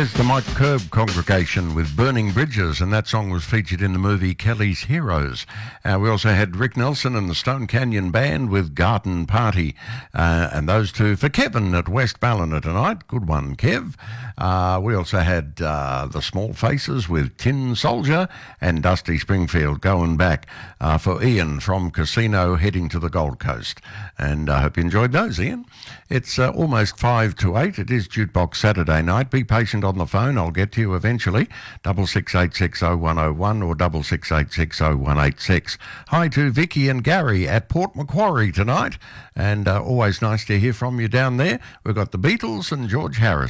There's the Mike Curb congregation with Burning Bridges, and that song was featured in the movie Kelly's Heroes. We also had Rick Nelson and the Stone Canyon Band with Garden Party, and those two for Kevin at West Ballina tonight. Good one, Kev. We also had the Small Faces with Tin Soldier and Dusty Springfield going back for Ian from Casino heading to the Gold Coast. And I hope you enjoyed those, Ian. It's almost 5 to 8. It is Jukebox Saturday night. Be patient on the phone. I'll get to you eventually. 66860101 or 66860186. Hi to Vicky and Gary at Port Macquarie tonight. And always nice to hear from you down there. We've got the Beatles and George Harrison.